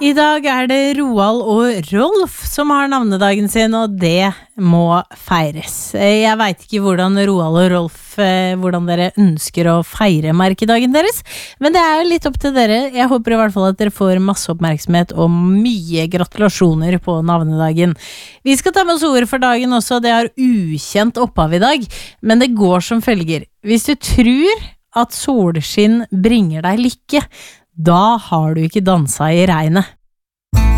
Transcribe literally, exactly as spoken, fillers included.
I dag er det Roald og Rolf som har navnedagen sin, og det må feires. Jeg vet ikke hvordan Roald og Rolf, hvordan dere ønsker å feire merkedagen deres, men det er litt opp til dere. Jeg håper i hvert fall at dere får masse oppmerksomhet og mye gratulasjoner på navnedagen. Vi skal ta med oss ord for dagen også, det har ukjent opphav i dag, men det går som følger. Hvis du tror at solskinn bringer deg lykke, da har du ikke dansa i regnet.